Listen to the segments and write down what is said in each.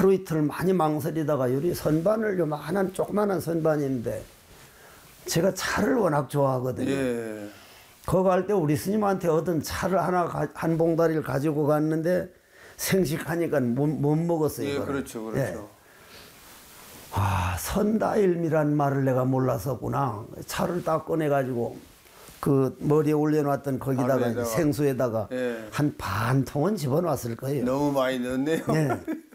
하루 이틀 많이 망설이다가 요리 선반을 요만한 조그만한 선반인데 제가 차를 워낙 좋아하거든요. 예. 거기 갈 때 우리 스님한테 얻은 차를 하나 한 봉다리를 가지고 갔는데 생식하니까 못 먹었어요. 예, 그거를. 그렇죠, 그렇죠. 예. 아, 선다일미란 말을 내가 몰랐었구나. 차를 딱 꺼내가지고 그 머리에 올려놨던 거기다가 바로에다가. 생수에다가 예. 한 반 통은 집어놨을 거예요. 너무 많이 넣었네요. 예.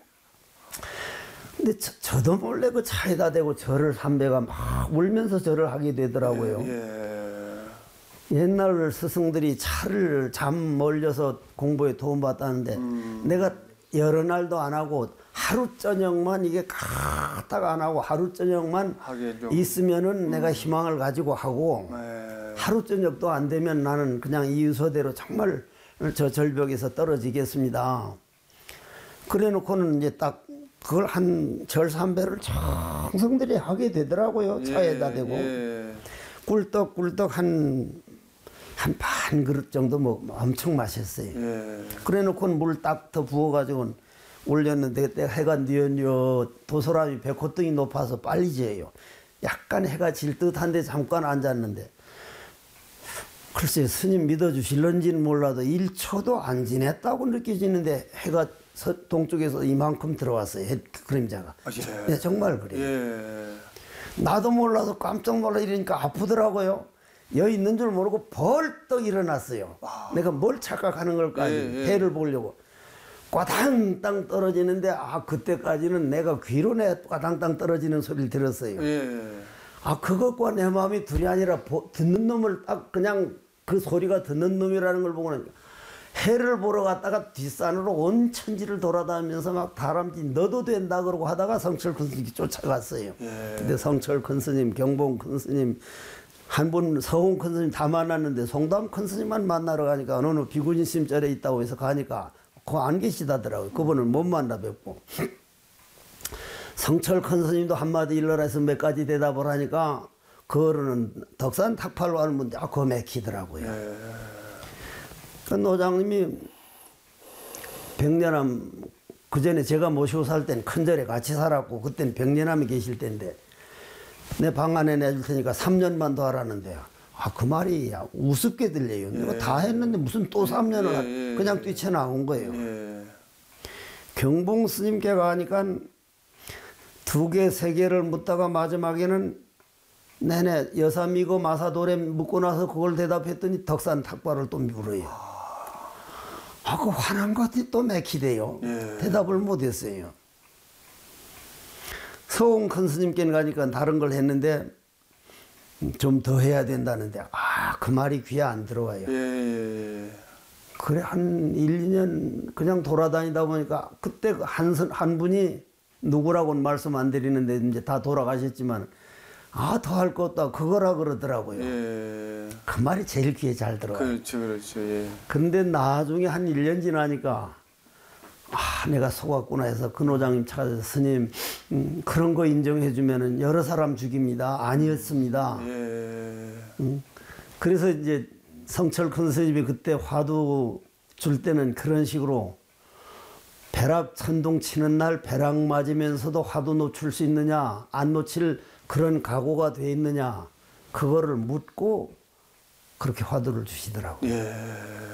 근데 저도 몰래 그 차에다 대고 절을 삼배가 막 울면서 절을 하게 되더라고요. 예. 옛날 스승들이 차를 잠 멀려서 공부에 도움받았는데 내가 여러 날도 안 하고 하루 저녁만 이게 가닥 안 하고 하루 저녁만 하게 좀. 있으면은 내가 희망을 가지고 하고 예. 하루 저녁도 안 되면 나는 그냥 이유서대로 정말 저 절벽에서 떨어지겠습니다. 그래 놓고는 이제 딱 그걸 한 절삼배를 정성들이 하게 되더라고요. 차에다 대고. 예. 꿀떡꿀떡 한 반 그릇 정도 엄청 마셨어요. 예. 그래 놓고는 물 딱 더 부어가지고 올렸는데 그때 해가 뉘어뉘어 도소람이 백호등이 높아서 빨리 지어요. 약간 해가 질 듯한데 잠깐 앉았는데 글쎄 스님 믿어주실런지는 몰라도 1초도 안 지냈다고 느껴지는데 해가 동쪽에서 이만큼 들어왔어요. 해 그림자가. 아, 예. 네, 정말 그래요. 예. 나도 몰라서 깜짝 놀라 이러니까 아프더라고요. 여기 있는 줄 모르고 벌떡 일어났어요. 내가 뭘 착각하는 걸까? 예, 예. 해를 보려고. 꽈당땅 떨어지는데 그때까지는 내가 귀로 내 꽈당땅 떨어지는 소리를 들었어요. 예. 그것과 내 마음이 둘이 아니라 듣는 놈을 딱 그냥 그 소리가 듣는 놈이라는 걸 보고는 해를 보러 갔다가 뒷산으로 온 천지를 돌아다니면서 막 다람쥐 너도 된다 그러고 하다가 성철 큰 스님이 쫓아갔어요. 예. 근데 성철 큰 스님, 경봉 큰 스님, 한 분 서홍 큰 스님 다 만났는데 송담 큰 스님만 만나러 가니까 어느 비구니 스님절에 있다고 해서 가니까 그거 안 계시다더라고요. 그분을 못 만나 뵙고. 성철 큰 스님도 한마디 일러라 해서 몇 가지 대답을 하니까 그거는 덕산 탁팔로 하는 분들 그거 맥히더라고요. 예. 그 노장님이 백년암 그 전에 제가 모시고 살 때는 큰 절에 같이 살았고 그때는 백년암이 계실 때인데 내 방 안에 내줄 테니까 3년만 더 하라는데 그 말이 우습게 들려요. 내가 다 했는데 무슨 또 3년을 그냥 뛰쳐나온 거예요. 예. 경봉 스님께 가니까 2개, 3개를 묻다가 마지막에는 내내 여사미고 마사도래 묻고 나서 그걸 대답했더니 덕산 탁발을 또 물어요. 그 화난 것이 또 맥히대요. 예. 대답을 못했어요. 서홍 큰 스님께는 가니까 다른 걸 했는데 좀 더 해야 된다는데 그 말이 귀에 안 들어와요. 예. 그래 한 1, 2년 그냥 돌아다니다 보니까 그때 한 분이 누구라고는 말씀 안 드리는데 이제 다 돌아가셨지만 더 할 것도 그거라 그러더라고요. 예. 그 말이 제일 귀에 잘 들어와요. 그렇죠, 그렇죠. 예. 근데 나중에 한 1년 지나니까 내가 속았구나 해서 그 노장님 찾아서 스님 그런 거 인정해 주면은 여러 사람 죽입니다. 아니었습니다. 예. 그래서 이제 성철 큰 스님이 그때 화두 줄 때는 그런 식으로 벼락 천둥 치는 날 벼락 맞으면서도 화두 놓칠 수 있느냐 안 놓칠 그런 각오가 돼 있느냐 그거를 묻고 그렇게 화두를 주시더라고요. 예.